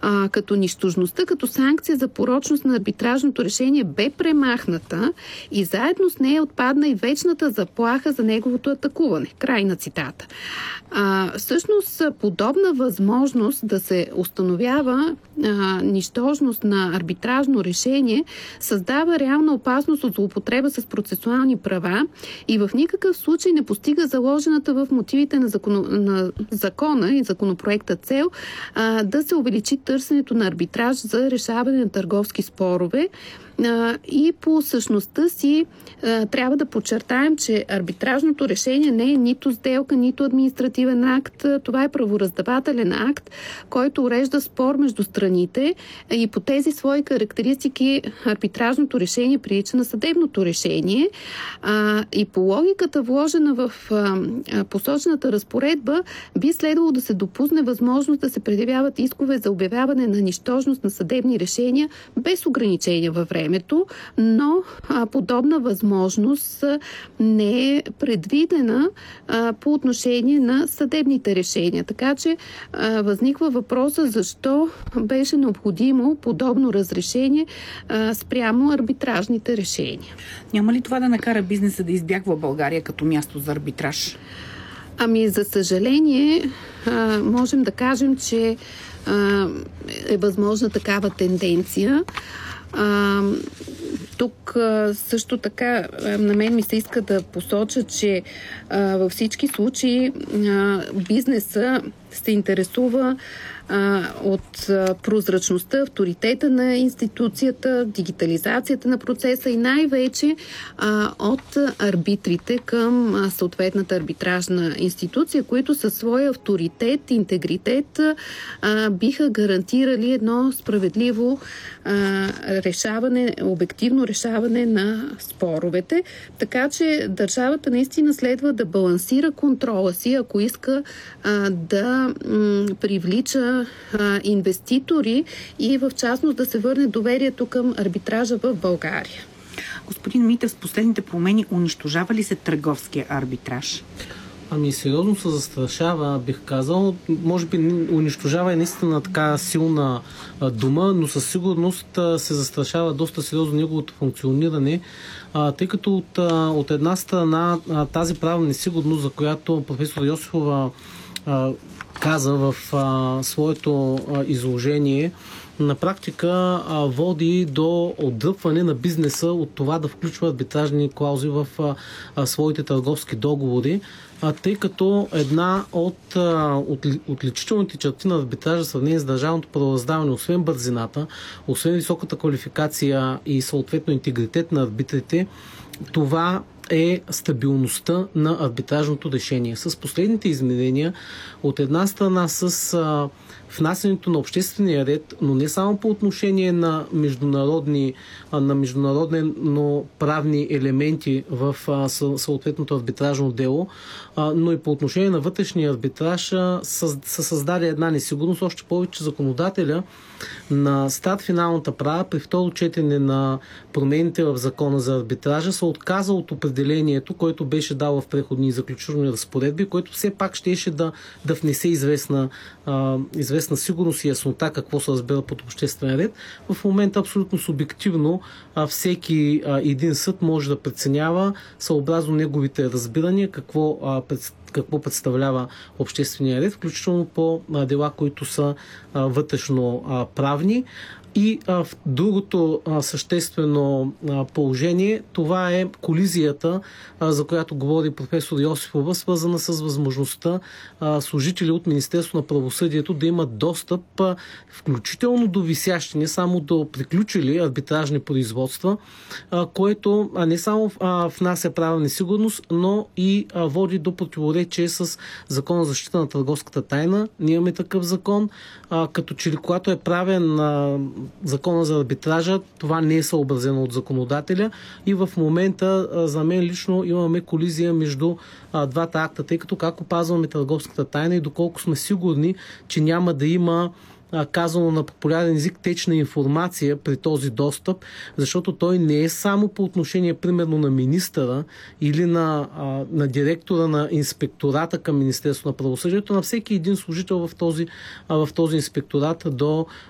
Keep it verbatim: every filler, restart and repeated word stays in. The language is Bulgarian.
а, като нищожността, като санкция за порочност на арбитражното решение бе премахната и заедно с нея отпадна и вечната заплаха за неговото атакуване. Край на цитата. А, всъщност, подобна възможност да се установява а, нищожност на арбитражно решение създава реална опасност от злоупотреба с процесуални права и в никакъв случай не постига заложената в мотивите на, закон, на закона и законопроекта цел а, да се увеличи търсенето на арбитраж за решаване на търговски спорове. И по същността си трябва да подчертаем, че арбитражното решение не е нито сделка, нито административен акт. Това е правораздавателен акт, който урежда спор между страните и по тези свои характеристики арбитражното решение прилича на съдебното решение. И по логиката, вложена в посочената разпоредба, би следвало да се допусне възможност да се предявяват искове за обявяване на нищожност на съдебни решения без ограничения във време. Но а, подобна възможност а, не е предвидена а, по отношение на съдебните решения. Така че а, възниква въпроса защо беше необходимо подобно разрешение а, спрямо арбитражните решения. Няма ли това да накара бизнеса да избягва България като място за арбитраж? Ами, за съжаление, а, можем да кажем, че а, е възможна такава тенденция. А, тук а, също така а, на мен ми се иска да посоча, че а, във всички случаи а, бизнеса се интересува а, от а, прозрачността, авторитета на институцията, дигитализацията на процеса и най-вече а, от арбитрите към а, съответната арбитражна институция, които със своя авторитет, интегритет а, биха гарантирали едно справедливо а, решаване, обективно решаване на споровете. Така че държавата наистина следва да балансира контрола си, ако иска а, да м- привлича а, инвеститори и в частност да се върне доверието към арбитража в България. Господин Митев, с последните промени унищожава ли се търговския арбитраж? Ами сериозно се застрашава, бих казал. Може би унищожава е наистина така силна а, дума, но със сигурност а, се застрашава доста сериозно неговото функциониране, а, тъй като от, а, от една страна а, тази правна несигурност, за която професор Йосифова а, каза в а, своето а, изложение, на практика а, води до отдръпване на бизнеса от това да включва арбитражни клаузи в а, а, своите търговски договори, а, тъй като една от а, от, отличителните черти на арбитража в сравнение с държавното правораздаване, освен бързината, освен високата квалификация и съответно интегритет на арбитрите, това е стабилността на арбитражното решение. С последните изменения, от една страна с а, внасянето на обществения ред, но не само по отношение на международни, а, на международно правни елементи в а, съответното арбитражно дело, а, но и по отношение на вътрешния арбитраж а, се създаде една несигурност, още повече законодателя на старт финалната права при второ четене на промените в закона за арбитража се отказа от определението, което беше дал в преходни и заключителни разпоредби, което все пак щеше да, да внесе известна, а, известна сигурност и яснота какво се разбира под обществен ред. В момента абсолютно субективно а, всеки а, един съд може да преценява съобразно неговите разбирания какво а, пред, какво представлява обществения ред, включително по а, дела, които са а, вътрешно а, правни. И а, в другото а, съществено а, положение, това е колизията, а, за която говори професор Йосифова, свързана с възможността а, служители от Министерството на правосъдието да имат достъп а, включително до висящи, не само до приключили арбитражни производства, а, което а, не само а, внася правна несигурност, но и а, води до противоречие с Закона за защита на търговската тайна. Ние имаме такъв закон, а, като че ли когато е правен а, Закона за арбитража, това не е съобразено от законодателя и в момента за мен лично имаме колизия между а, двата акта, тъй като как опазваме търговската тайна и доколко сме сигурни, че няма да има казано на популярен език течна информация при този достъп, защото той не е само по отношение примерно на министъра или на, а, на директора на инспектората към Министерството на правосъдието, на всеки един служител в този, а, в този инспекторат до